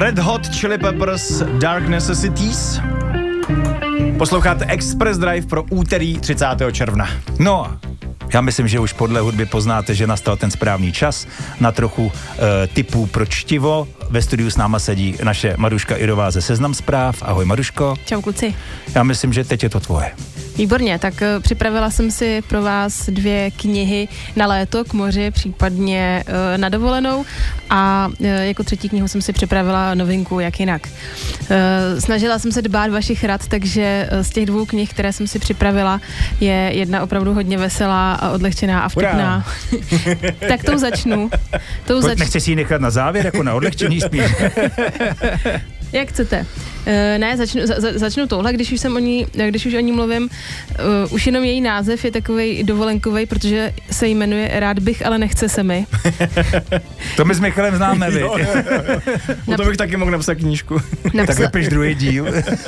Red Hot Chili Peppers Dark Necessities. Posloucháte Express Drive pro úterý 30. června. No, já myslím, že už podle hudby poznáte, že nastal ten správný čas na trochu tipů pro čtivo. Ve studiu s náma sedí naše Maruška Irová ze Seznam Zpráv. Ahoj, Maruško. Čau, kluci. Já myslím, že teď je to tvoje. Výborně, tak připravila jsem si pro vás 2 knihy na léto k moři, případně na dovolenou, a jako 3. knihu jsem si připravila novinku Jak jinak. Snažila jsem se dbát vašich rad, takže z těch 2 knih, které jsem si připravila, je jedna opravdu hodně veselá a odlehčená a vtipná. Tak tou začnu. Nechci si ji nechat na závěr, jako na odlehčení spíš. Jak chcete. Ne, začnu touhle, když už o ní mluvím. Už jenom její název je takovej dovolenkovej, protože se jmenuje Rád bych, ale nechce se mi. To my s Michalem známe, vy. To bych taky mohl napsat knížku. Tak vypiš druhý díl.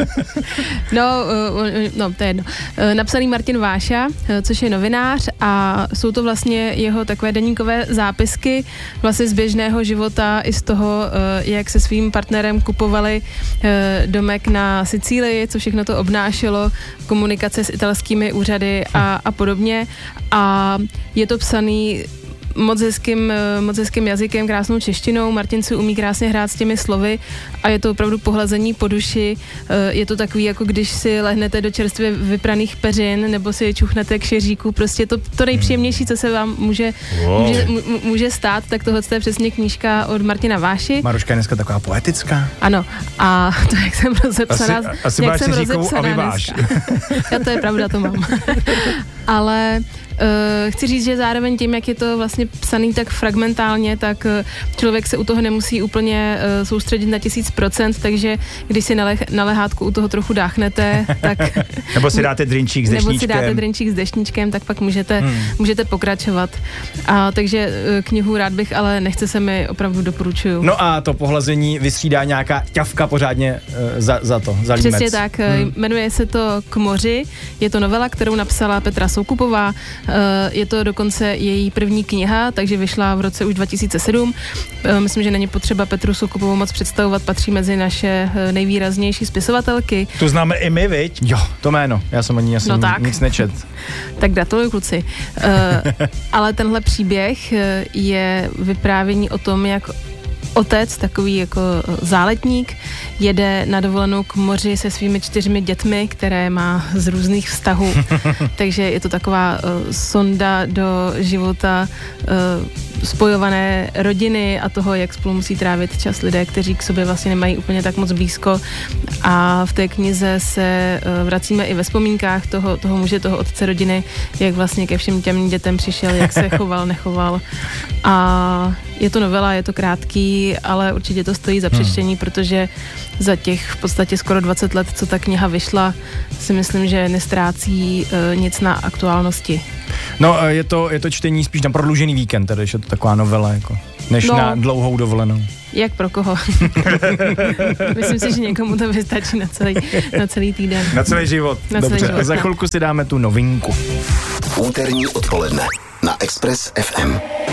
No, to je jedno. Napsaný Martin Váša, což je novinář, a jsou to vlastně jeho takové deníkové zápisky vlastně z běžného života i z toho, jak se svým partnerem kupovali domek na Sicílii, co všechno to obnášelo, komunikace s italskými úřady a podobně. A je to psaný moc hezkým jazykem, krásnou češtinou. Martin si umí krásně hrát s těmi slovy a je to opravdu pohlazení po duši. Je to takový, jako když si lehnete do čerstvě vypraných peřin nebo si čuchnete k šeříku. Prostě to nejpříjemnější, co se vám může stát, tak tohle je přesně knížka od Martina Váši. Maruška je dneska taková poetická. Ano. A to, jak jsem rozepsaná. Asi máš si říkou a vyváž. Já to je pravda, to mám. Ale chci říct, že zároveň tím, jak je to vlastně psaný tak fragmentálně, tak člověk se u toho nemusí úplně soustředit na 1000%, takže když si na lehátku u toho trochu dáchnete, tak... Nebo si dáte drinčík s deštníčkem. Tak pak můžete pokračovat. Takže knihu Rád bych, ale nechce se mi, opravdu doporučuju. No a to pohlazení vystřídá nějaká ťavka pořádně za límec. Přesně tak. Jmenuje se to K moři. Je to novela, kterou napsala Petra Soukupová. Je to dokonce její první kniha, takže vyšla v roce už 2007. Myslím, že není potřeba Petru Soukupovou moc představovat, patří mezi naše nejvýraznější spisovatelky. Tu známe i my, viď? Jo, to jméno. Já jsem nic nečet. Tak gratuluju, kluci. Ale tenhle příběh je vyprávění o tom, jak otec, takový jako záletník, jede na dovolenou k moři se svými 4 dětmi, které má z různých vztahů. Takže je to taková sonda do života spojované rodiny a toho, jak spolu musí trávit čas lidé, kteří k sobě vlastně nemají úplně tak moc blízko. A v té knize se vracíme i ve vzpomínkách toho muže, toho otce rodiny, jak vlastně ke všem těm dětem přišel, jak se choval, nechoval. A je to novela, je to krátký, ale určitě to stojí za přečtení, protože za těch v podstatě skoro 20 let, co ta kniha vyšla, si myslím, že nestrácí nic na aktuálnosti. No, je to čtení spíš na prodloužený víkend, tedy, že je to taková novela, jako, než na dlouhou dovolenou. Jak pro koho? Myslím si, že někomu to vystačí na celý týden. Na celý život. Dobře, a za chvilku si dáme tu novinku. Úterní odpoledne na Express FM.